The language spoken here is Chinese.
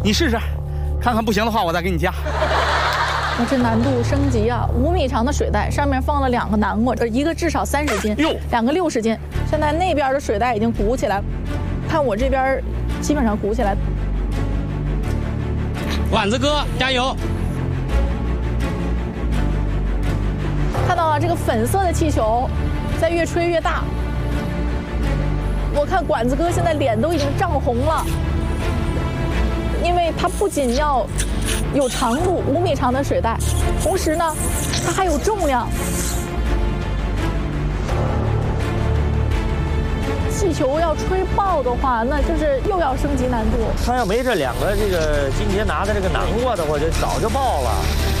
你试试，看看不行的话，我再给你加。 那这难度升级啊！5米长的水袋上面放了2个南瓜，一个至少30斤，2个60斤。现在那边的水袋已经鼓起来，看我这边基本上鼓起来。 管子哥加油！ 看到了这个粉色的气球，在越吹越大。我看管子哥现在脸都已经涨红了，因为他不仅要有长度5米长的水袋，同时呢，它还有重量。气球要吹爆的话，那就是又要升级难度。 他要没这2个这个金杰拿的这个南瓜的话，就早就爆了。